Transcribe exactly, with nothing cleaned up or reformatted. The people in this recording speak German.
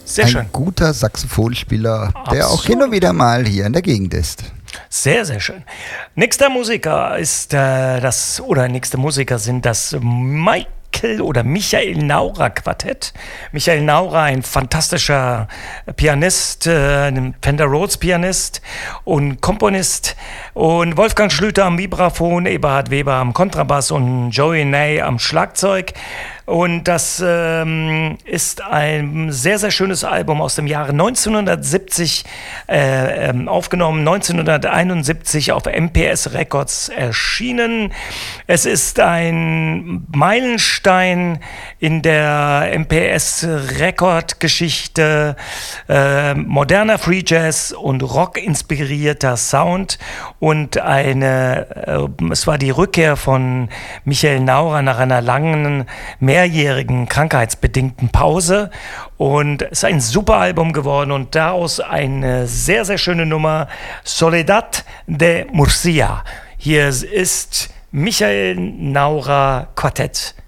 Sehr ein schön. guter Saxophonspieler, der auch Absolut. hin und wieder mal hier in der Gegend ist. Sehr, sehr schön. Nächster Musiker ist äh, das, oder nächste Musiker sind das Michael oder Michael Naurer Quartett. Michael Naurer, ein fantastischer Pianist, äh, ein Fender Rhodes Pianist und Komponist, und Wolfgang Schlüter am Vibraphon, Eberhard Weber am Kontrabass und Joey Ney am Schlagzeug. Und das ähm, ist ein sehr, sehr schönes Album aus dem Jahre neunzehnhundertsiebzig, äh, ähm, aufgenommen, neunzehnhunderteinundsiebzig auf M P S Records erschienen. Es ist ein Meilenstein in der M P S Record-Geschichte, äh, moderner Free Jazz und Rock inspirierter Sound, und eine, äh, es war die Rückkehr von Michael Naurer nach einer langen, mehrjährigen krankheitsbedingten Pause, und es ist ein super Album geworden, und daraus eine sehr, sehr schöne Nummer, Soledad de Murcia. Hier ist Michael Naurer Quartett.